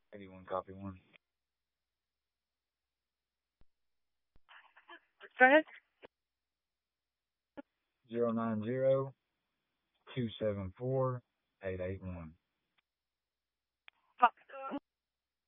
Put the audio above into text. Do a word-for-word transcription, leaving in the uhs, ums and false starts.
eighty-one, copy one. Go ahead. Zero nine zero two seven four eight eight one.